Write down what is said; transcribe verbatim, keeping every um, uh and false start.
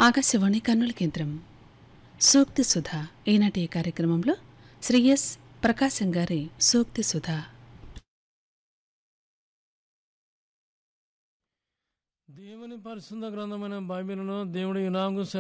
ఆకాశవాణి కర్నూలు కేంద్రం సూక్తి సుధా ఈనాటి ఈ కార్యక్రమంలో శ్రీ ఎస్ ప్రకాశం గారి సూక్తి సుధా. దేవుని పరిశుద్ధ గ్రంథమైన బైబిలును దేవుడు ఇలాగూ